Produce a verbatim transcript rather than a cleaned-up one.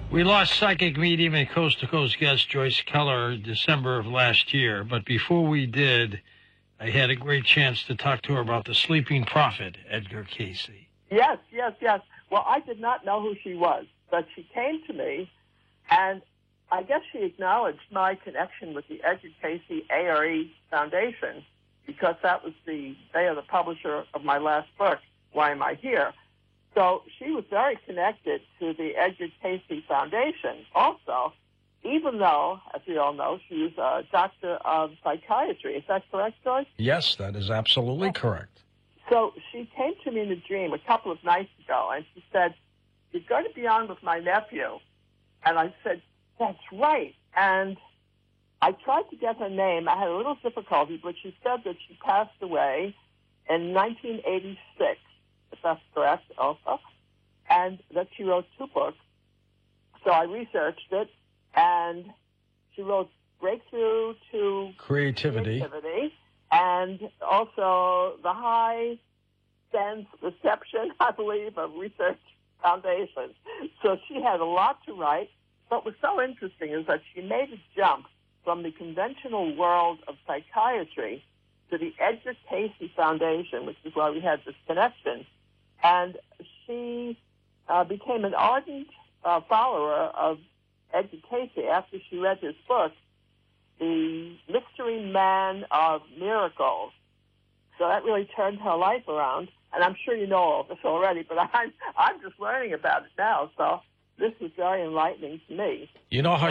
We lost psychic medium and coast-to-coast guest Joyce Keller December of last year, but before we did, I had a great chance to talk to her about the sleeping prophet, Edgar Cayce. Yes, yes, yes. Well, I did not know who she was, but she came to me, and I guess she acknowledged my connection with the Edgar Cayce A R E Foundation, because that was the, they are the publisher of my last book, Why Am I Here? So she was very connected to the Edgar Cayce Foundation also, even though, as we all know, she was a doctor of psychiatry. Is that correct, Joyce? Yes, that is absolutely correct. So she came to me in a dream a couple of nights ago, and she said, "You're going to be on with my nephew." And I said, "That's right." And I tried to get her name. I had a little difficulty, but she said that she passed away in nineteen eighty-six. If that's correct also, and that she wrote two books. So I researched it, and she wrote Breakthrough to Creativity, Creativity and also The High Sense Reception, I believe, of Research Foundation. So she had a lot to write. What was so interesting is that she made a jump from the conventional world of psychiatry to the Edgar Cayce Foundation, which is why we had this connection. And she uh, became an ardent uh, follower of Edgar Cayce after she read his book, The Mystery Man of Miracles. So that really turned her life around. And I'm sure you know all this already, but I'm, I'm just learning about it now. So this is very enlightening to me. You know how